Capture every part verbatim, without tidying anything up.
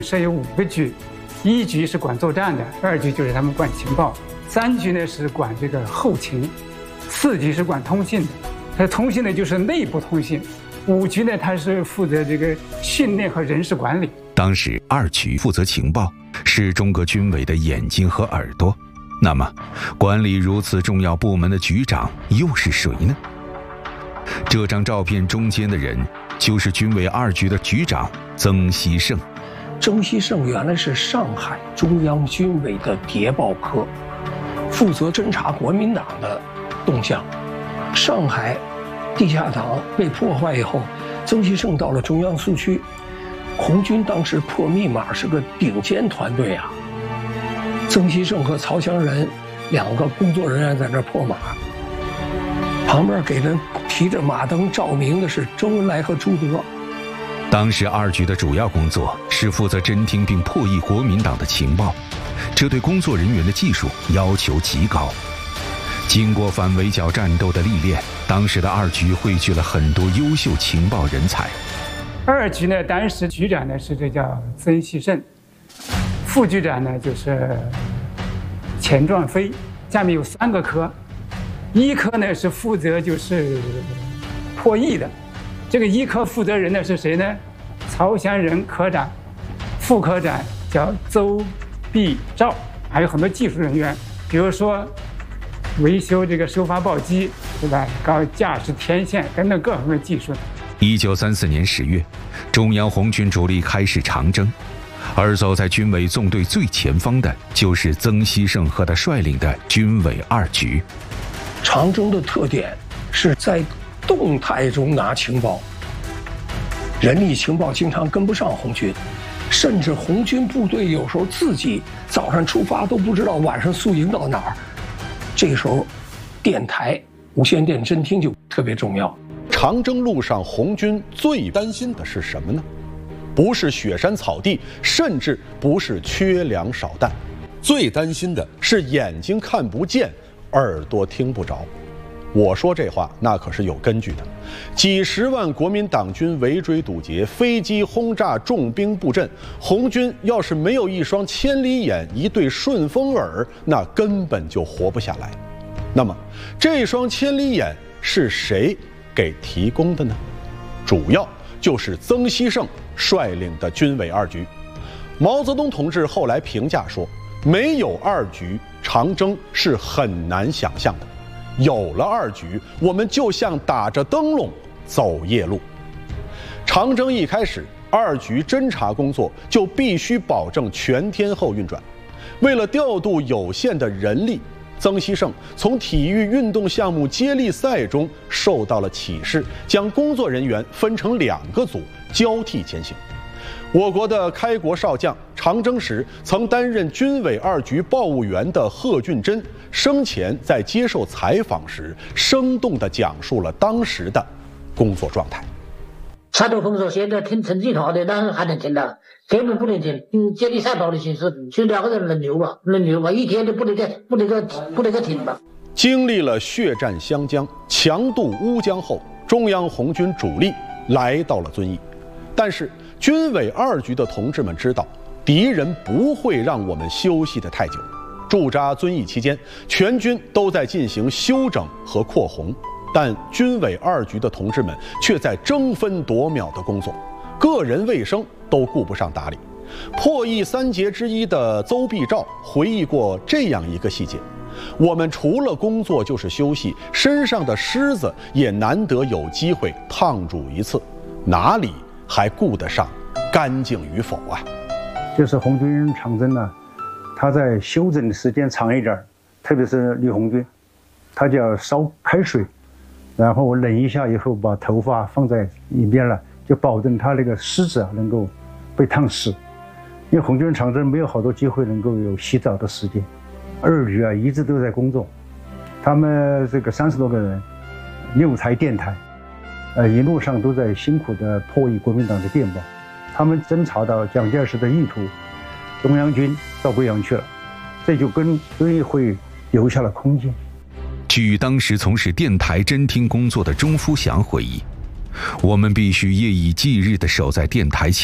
设有五个局，一局是管作战的，二局就是他们管情报，三局呢是管这个后勤，四局是管通信的。它通信呢就是内部通信，五局呢它是负责这个训练和人事管理。 当时二局负责情报，是中革军委的眼睛和耳朵。那么，管理如此重要部门的局长又是谁呢？这张照片中间的人就是军委二局的局长曾希圣。 曾希圣原来是上海中央军委的谍报科，负责侦察国民党的动向。上海地下党被破坏以后，曾希圣到了中央苏区，红军当时破密码是个顶尖团队啊。曾希圣和曹祥仁两个工作人员在那儿破码，旁边给人提着马灯照明的是周恩来和朱德。 当时二局的主要工作是负责侦听并破译国民党的情报，这对工作人员的技术要求极高。经过反围剿战斗的历练，当时的二局汇聚了很多优秀情报人才。 二局呢，当时局长呢是这叫曾希圣，副局长呢就是钱壮飞，下面有三个科，一科呢是负责就是破译的，这个一科负责人呢是谁呢？曹祥仁科长，副科长叫周必照，还有很多技术人员，比如说维修这个收发报机，对吧？搞驾驶天线等等各方面技术。 一九三四年十月，中央红军主力开始长征，而走在军委纵队最前方的就是曾希圣和他率领的军委二局。 长征的特点是在动态中拿情报，人力情报经常跟不上红军，甚至红军部队有时候自己早上出发都不知道晚上宿营到哪儿。这个时候，电台、无线电侦听就特别重要。 长征路上，红军最担心的是什么呢？不是雪山草地，甚至不是缺粮少弹，最担心的是眼睛看不见，耳朵听不着。我说这话那可是有根据的。几十万国民党军围追堵截，飞机轰炸，重兵布阵，红军要是没有一双千里眼，一对顺风耳，那根本就活不下来。那么这双千里眼是谁给提供的呢？主要就是曾希圣率领的军委二局。毛泽东同志后来评价说，没有二局，长征是很难想象的。有了二局，我们就像打着灯笼走夜路。长征一开始，二局侦察工作就必须保证全天候运转。为了调度有限的人力，曾希圣从体育运动项目接力赛中受到了启示，将工作人员分成两个组，交替前行。我国的开国少将，长征时曾担任军委二局报务员的贺峻珍，生前在接受采访时，生动地讲述了当时的工作状态。 蔡斗峰说：“现在听陈继涛的，当然还能听到，根本不能听。嗯，接力赛跑的形式，就两个人轮流吧，轮流吧，一天都不能够不能够不能够停吧。” 经历了血战湘江、强渡乌江后，中央红军主力来到了遵义，但是军委二局的同志们知道，敌人不会让我们休息得太久。驻扎遵义期间，全军都在进行休整和扩红，但军委二局的同志们却在争分夺秒的工作，个人卫生都顾不上打理。破译三杰之一的邹必照回忆过这样一个细节：我们除了工作就是休息，身上的虱子也难得有机会烫煮一次，哪里还顾得上干净与否啊？ 就是红军长征呢，他在休整的时间长一点，特别是女红军，他就要烧开水，然后冷一下以后，把头发放在一边了，就保证他那个虱子啊能够被烫死。因为红军长征没有好多机会能够有洗澡的时间，二局啊一直都在工作，他们这个三十多个人，六台电台。呃，一路上都在辛苦地破译国民党的电报，他们侦察到蒋介石的意图，中央军到贵阳去了，这就跟遵义会留下了空间。 据当时从事电台侦听工作的钟福祥回忆，我们必须夜以继日地守在电台前，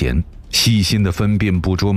细心地分辨捕捉